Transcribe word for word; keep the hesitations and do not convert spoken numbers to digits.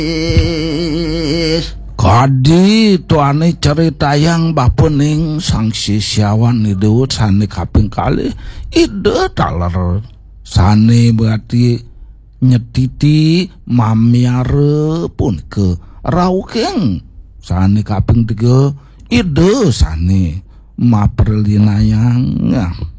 Kadi tuane cerita yang bapening sang sisyawan itu sane kaping kali ide taler sane berarti nyetiti mamiare pun ke raukeng sane kaping tiga ide sane maperlinayang